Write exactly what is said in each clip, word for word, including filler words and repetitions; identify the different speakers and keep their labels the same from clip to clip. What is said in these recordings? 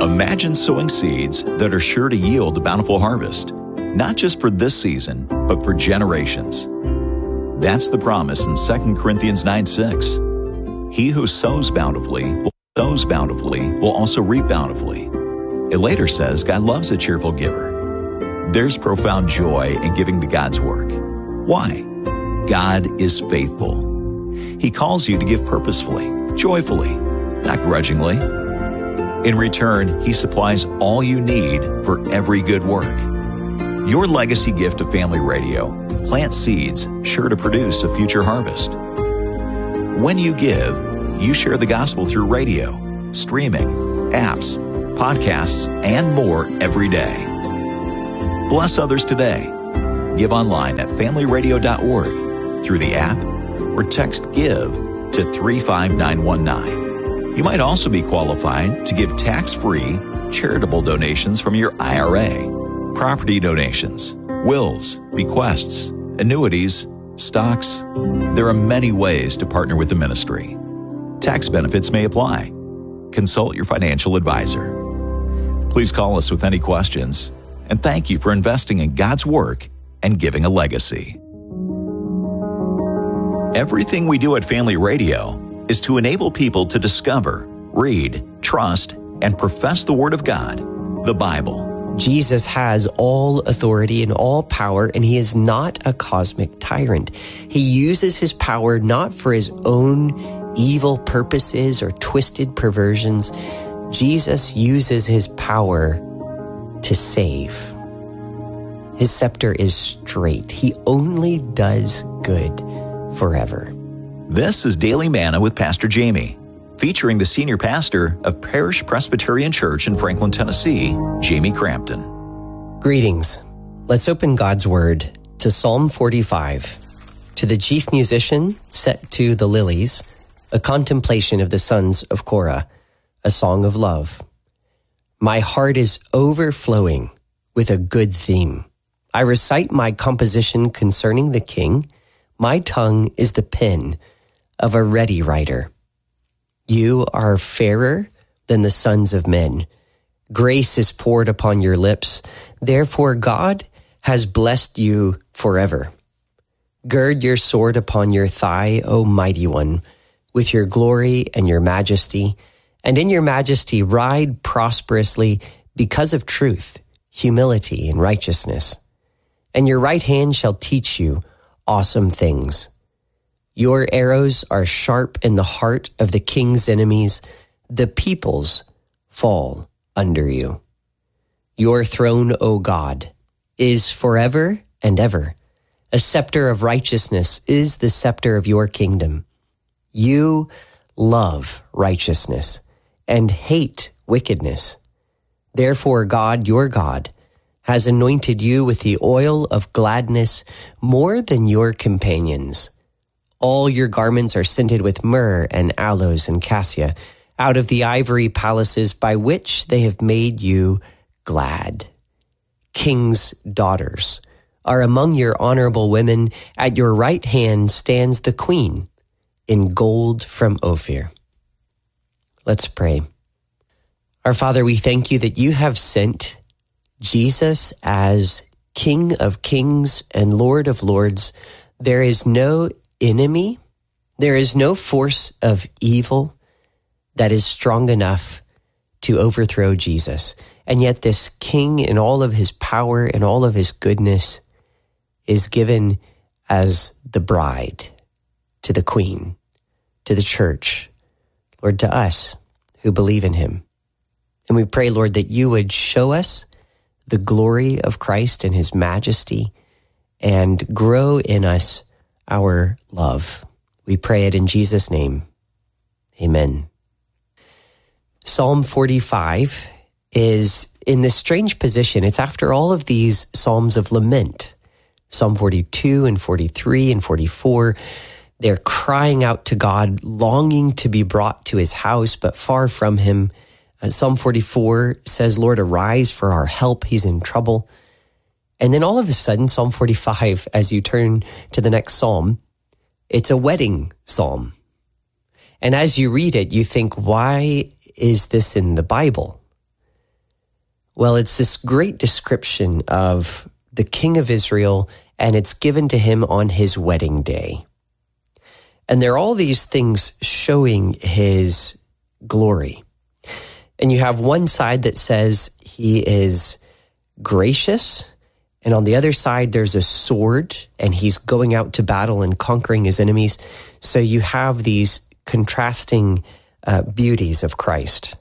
Speaker 1: Imagine sowing seeds that are sure to yield a bountiful harvest, not just for this season, but for generations. That's the promise in Second Corinthians nine six. He who sows bountifully will sows bountifully will also reap bountifully. It later says God loves a cheerful giver. There's profound joy in giving to God's work. Why? God is faithful. He calls you to give purposefully, joyfully, not grudgingly. In return, He supplies all you need for every good work. Your legacy gift to Family Radio plants seeds sure to produce a future harvest. When you give, you share the gospel through radio, streaming, apps, podcasts, and more every day. Bless others today. Give online at family radio dot org, through the app, or text GIVE to three five nine one nine. You might also be qualified to give tax-free charitable donations from your I R A, property donations, wills, bequests, annuities, stocks. There are many ways to partner with the ministry. Tax benefits may apply. Consult your financial advisor. Please call us with any questions, and thank you for investing in God's work and giving a legacy. Everything we do at Family Radio is to enable people to discover, read, trust, and profess the Word of God, the Bible.
Speaker 2: Jesus has all authority and all power, and He is not a cosmic tyrant. He uses His power not for His own evil purposes or twisted perversions. Jesus uses His power to save. His scepter is straight. He only does good forever.
Speaker 1: This is Daily Manna with Pastor Jamie, featuring the senior pastor of Parish Presbyterian Church in Franklin, Tennessee, Jamie Crampton.
Speaker 2: Greetings. Let's open God's Word to Psalm forty-five. To the chief musician, set to the lilies, a contemplation of the sons of Korah, a song of love. My heart is overflowing with a good theme. I recite my composition concerning the King. My tongue is the pen of a ready writer. You are fairer than the sons of men. Grace is poured upon your lips. Therefore God has blessed you forever. Gird your sword upon your thigh, O mighty one, with your glory and your majesty. And in your majesty ride prosperously because of truth, humility, and righteousness. And your right hand shall teach you awesome things. Your arrows are sharp in the heart of the king's enemies. The peoples fall under you. Your throne, O God, is forever and ever. A scepter of righteousness is the scepter of your kingdom. You love righteousness and hate wickedness. Therefore, God, your God, has anointed you with the oil of gladness more than your companions. All your garments are scented with myrrh and aloes and cassia, out of the ivory palaces by which they have made you glad. King's daughters are among your honorable women. At your right hand stands the queen in gold from Ophir. Let's pray. Our Father, we thank you that you have sent Jesus as King of kings and Lord of lords. There is no enemy, there is no force of evil that is strong enough to overthrow Jesus. And yet this King, in all of his power and all of his goodness, is given as the bride to the Queen, to the church, Lord, to us who believe in him. And we pray, Lord, that you would show us the glory of Christ and his majesty and grow in us our love. We pray it in Jesus' name. Amen. Psalm forty-five is in this strange position. It's after all of these psalms of lament. Psalm forty-two and forty-three and forty-four, they're crying out to God, longing to be brought to his house, but far from him. Uh, Psalm forty-four says, Lord, arise for our help. He's in trouble. And then all of a sudden, Psalm forty-five, as you turn to the next psalm, it's a wedding psalm. And as you read it, you think, why is this in the Bible? Well, it's this great description of the King of Israel, and it's given to him on his wedding day. And there are all these things showing his glory. And you have one side that says he is gracious, and on the other side there's a sword, and he's going out to battle and conquering his enemies. So you have these contrasting uh, beauties of Christ.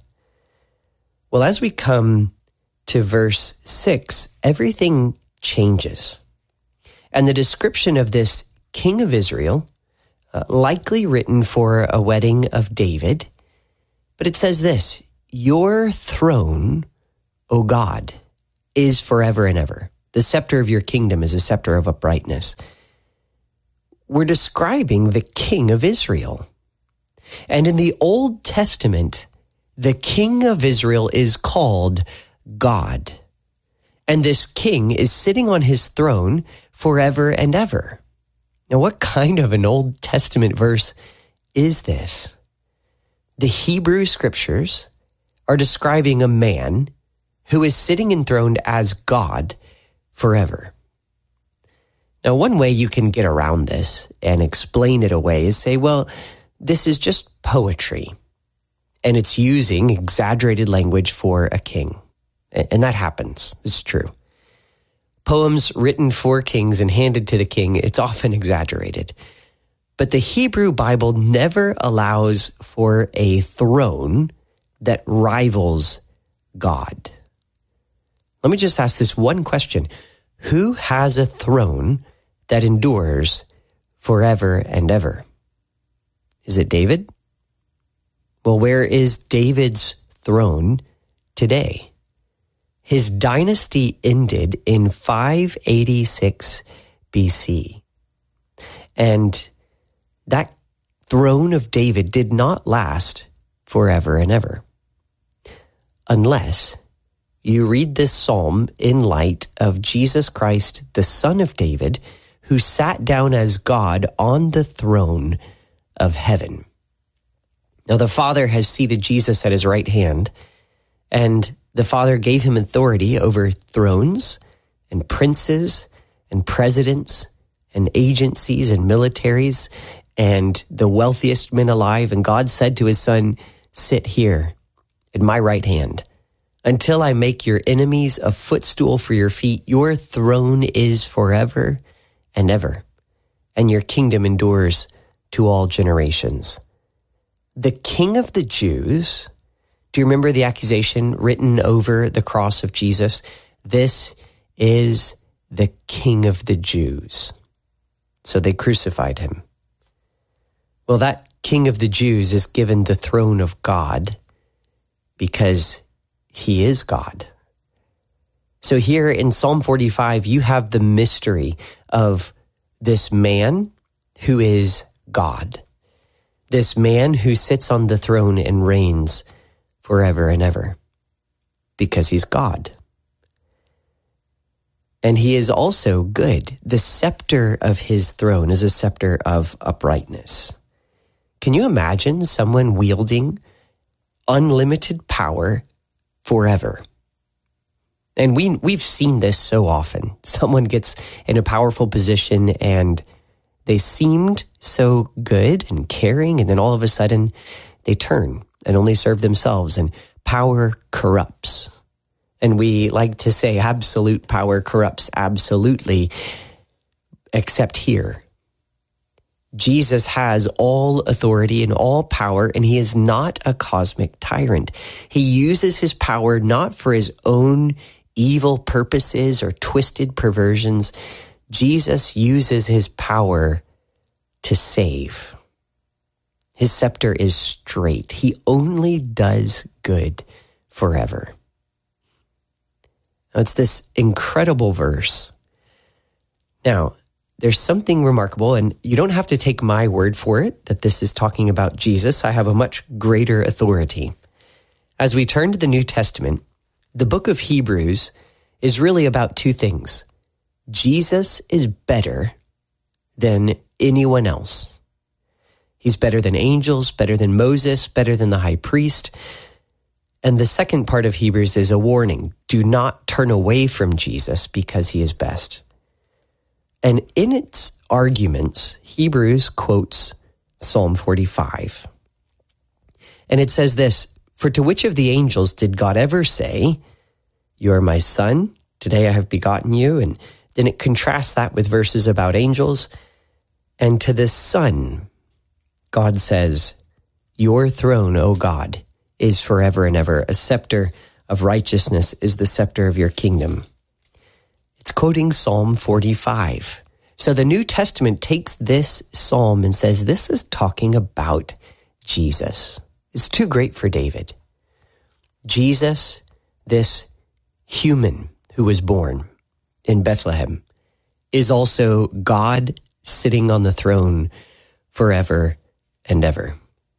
Speaker 2: Well, as we come to verse six, everything changes. And the description of this King of Israel, uh, likely written for a wedding of David, but it says this: your throne, O God, is forever and ever. The scepter of your kingdom is a scepter of uprightness. We're describing the King of Israel. And in the Old Testament, the King of Israel is called God. And this king is sitting on his throne forever and ever. Now, what kind of an Old Testament verse is this? The Hebrew scriptures are describing a man who is sitting enthroned as God forever. Now, one way you can get around this and explain it away is say, well, this is just poetry, and it's using exaggerated language for a king. And that happens. It's true. Poems written for kings and handed to the king, it's often exaggerated. But the Hebrew Bible never allows for a throne that rivals God. Let me just ask this one question. Who has a throne that endures forever and ever? Is it David? Well, where is David's throne today? His dynasty ended in five eighty-six B C. And that throne of David did not last forever and ever. Unless you read this psalm in light of Jesus Christ, the Son of David, who sat down as God on the throne of heaven. Now, the Father has seated Jesus at his right hand, and the Father gave him authority over thrones and princes and presidents and agencies and militaries and the wealthiest men alive. And God said to his Son, sit here at my right hand until I make your enemies a footstool for your feet. Your throne is forever and ever, and your kingdom endures to all generations. The King of the Jews, do you remember the accusation written over the cross of Jesus? This is the King of the Jews. So they crucified him. Well, that King of the Jews is given the throne of God because he is God. So here in Psalm forty-five, you have the mystery of this man who is God, this man who sits on the throne and reigns forever and ever, because he's God. And he is also good. The scepter of his throne is a scepter of uprightness. Can you imagine someone wielding unlimited power forever? And we, we've seen this so often. Someone gets in a powerful position and they seemed so good and caring, and then all of a sudden they turn and only serve themselves, and power corrupts. And we like to say absolute power corrupts absolutely, except here. Jesus has all authority and all power, and he is not a cosmic tyrant. He uses his power not for his own evil purposes or twisted perversions. Jesus uses his power to save. His scepter is straight. He only does good forever. Now, it's this incredible verse. Now, there's something remarkable, and you don't have to take my word for it, that this is talking about Jesus. I have a much greater authority. As we turn to the New Testament, the book of Hebrews is really about two things. Jesus is better than anyone else. He's better than angels, better than Moses, better than the high priest. And the second part of Hebrews is a warning. Do not turn away from Jesus because he is best. And in its arguments, Hebrews quotes Psalm forty-five. And it says this, "For to which of the angels did God ever say, 'You are my son, today I have begotten you'?" And then it contrasts that with verses about angels. "And to the Son, God says, 'Your throne, O God, is forever and ever. A scepter of righteousness is the scepter of your kingdom.'" It's quoting Psalm forty-five. So the New Testament takes this psalm and says, this is talking about Jesus. It's too great for David. Jesus, this human who was born in Bethlehem, is also God sitting on the throne forever and ever.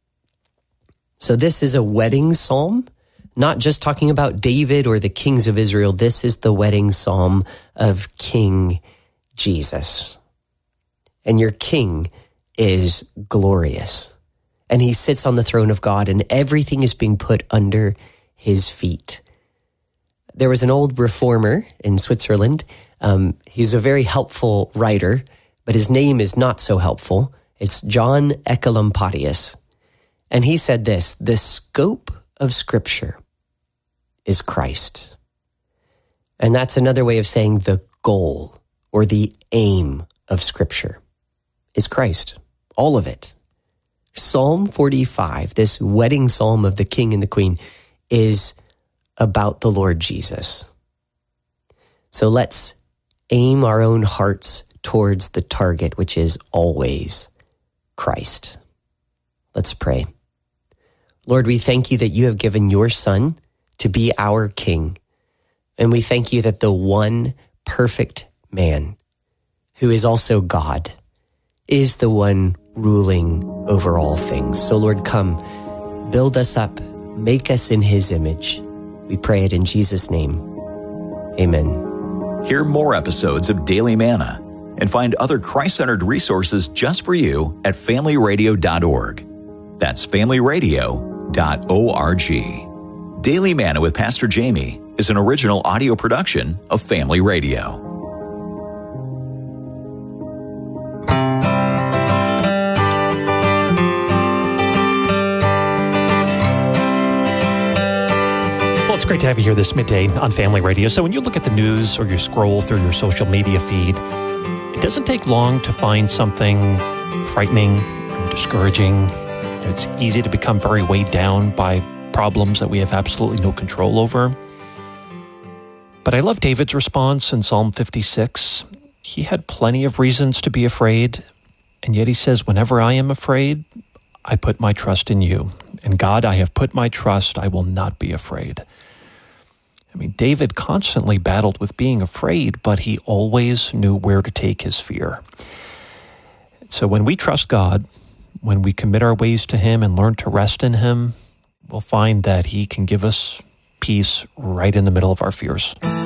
Speaker 2: So this is a wedding psalm, not just talking about David or the kings of Israel. This is the wedding psalm of King Jesus. And your king is glorious. And he sits on the throne of God, and everything is being put under his feet. There was an old reformer in Switzerland. Um, he's a very helpful writer, but his name is not so helpful. It's John Ecolampadius. And he said this, "The scope of Scripture is Christ." And that's another way of saying the goal or the aim of Scripture is Christ. All of it. Psalm forty-five, this wedding psalm of the king and the queen, is about the Lord Jesus. So let's aim our own hearts towards the target, which is always Christ. Let's pray. Lord, we thank you that you have given your Son to be our King. And we thank you that the one perfect man, who is also God, is the one ruling over all things. So Lord, come, build us up, make us in his image. We pray it in Jesus' name. Amen.
Speaker 1: Hear more episodes of Daily Manna and find other Christ-centered resources just for you at family radio dot org. That's family radio dot org. Daily Manna with Pastor Jamie is an original audio production of Family Radio.
Speaker 3: Well, it's great to have you here this midday on Family Radio. So when you look at the news or you scroll through your social media feed, it doesn't take long to find something frightening or discouraging. It's easy to become very weighed down by problems that we have absolutely no control over. But I love David's response in Psalm fifty-six. He had plenty of reasons to be afraid, and yet he says, "Whenever I am afraid, I put my trust in you. And God, I have put my trust, I will not be afraid." I mean, David constantly battled with being afraid, but he always knew where to take his fear. So when we trust God, when we commit our ways to him and learn to rest in him, we'll find that he can give us peace right in the middle of our fears.